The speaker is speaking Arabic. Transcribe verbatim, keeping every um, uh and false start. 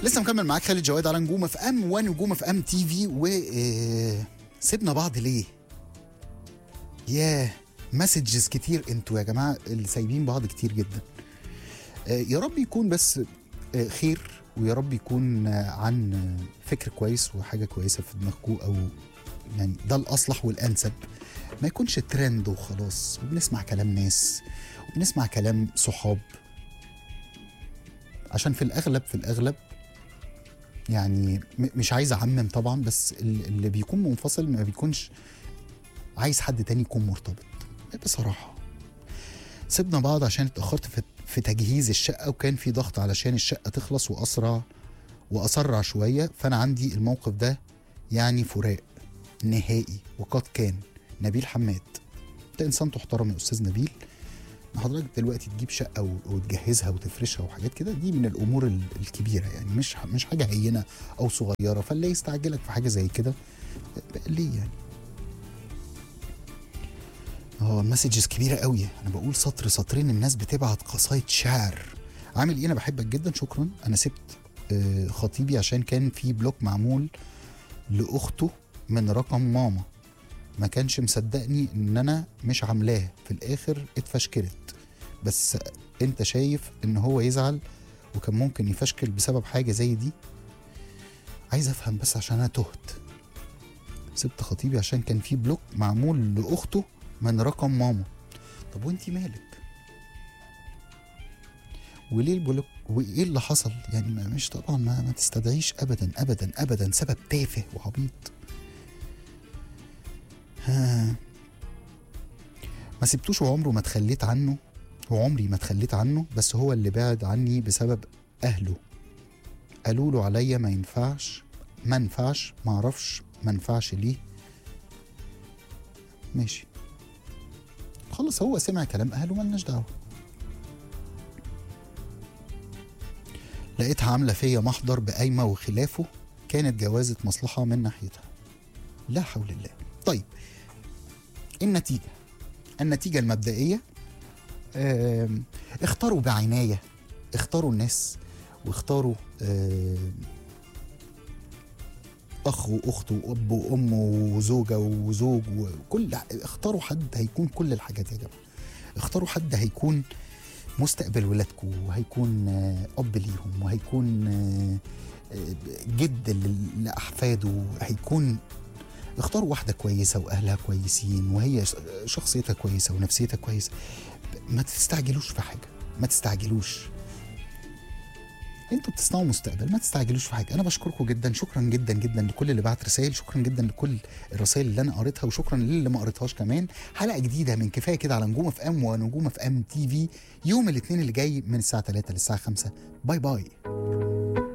لسه مكمل معاك خالد جواد على نجوم اف ام ونجوم اف ام تي في. و آه، سيبنا بعض ليه؟ ياه، مسجز كتير انتوا يا جماعه اللي سايبين بعض كتير جدا. آه، يا رب يكون بس آه، خير، ويا رب يكون آه، عن آه، فكر كويس وحاجه كويسه في دماغكم، او يعني ده الاصلح والانسب. ما يكونش ترند وخلاص وبنسمع كلام ناس وبنسمع كلام صحاب، عشان في الاغلب في الاغلب يعني م- مش عايز اعمم طبعا، بس ال- اللي بيكون منفصل ما بيكونش عايز حد تاني يكون مرتبط بصراحة. سيبنا بعض عشان اتأخرت في, في تجهيز الشقة، وكان في ضغط علشان الشقة تخلص وأسرع وأسرع شوية، فأنا عندي الموقف ده يعني فراق نهائي. وقد كان. نبيل حماد. انت انسان تحترم يا استاذ نبيل. حضرتك دلوقتي تجيب شقه و- وتجهزها وتفرشها وحاجات كده، دي من الامور ال- الكبيره، يعني مش مش حاجه هينه او صغيره، فاللي يستعجلك في حاجه زي كده ليه يعني؟ اه مسجز كبيره قوي، انا بقول سطر سطرين الناس بتبعت قصايد شعر. عامل ايه؟ انا بحبك جدا، شكرا. انا سبت آه، خطيبي عشان كان في بلوك معمول لاخته من رقم ماما، ما كانش مصدقني ان انا مش عاملاه، في الاخر اتفشكلت. بس انت شايف ان هو يزعل وكان ممكن يفشكل بسبب حاجه زي دي؟ عايز افهم بس عشان انا تهت. سبت خطيبي عشان كان في بلوك معمول لاخته من رقم ماما. طب وانتي مالك؟ وليه البلوك؟ وايه اللي حصل يعني؟ ما مش طبعا ما, ما تستدعيش ابدا ابدا ابدا سبب تافه وعبيط. ها، ما سبتوش وعمره ما اتخليت عنه، وعمري ما اتخليت عنه، بس هو اللي بعد عني بسبب اهله. قالوا له عليا ما ينفعش، ما ينفعش، ما اعرفش ما ينفعش ليه. ماشي خلص، هو سمع كلام اهله، مالناش دعوه. لقيتها عامله فيا محضر بقايمه وخلافه، كانت جوازه مصلحه من ناحيتها. لا حول الله. طيب النتيجه النتيجه المبدئيه، آم، اختاروا بعنايه، اختاروا الناس، واختاروا آم، اخ واخت واب وام وزوجه وزوج وكل، اختاروا حد هيكون كل الحاجات يا جماعه. اختاروا حد هيكون مستقبل ولادكم، وهيكون آه، اب ليهم، وهيكون آه، آه، جد ل- لاحفاده، هيكون. اختاروا واحده كويسه واهلها كويسين، وهي ش- شخصيتها كويسه ونفسيتها كويسه. ما تستعجلوش في حاجه، ما تستعجلوش. انتوا بتصنعوا مستقبل، ما تستعجلوش في حاجه. انا بشكركم جدا، شكرا جدا جدا لكل اللي بعت رسائل، شكرا جدا لكل الرسائل اللي انا قريتها، وشكرا للي ما قريتهاش كمان. حلقه جديده من كفايه كده على نجوم اف ام ونجوم اف ام تي في يوم الاثنين اللي جاي من الساعه ثلاثة للساعه خمسة. باي باي.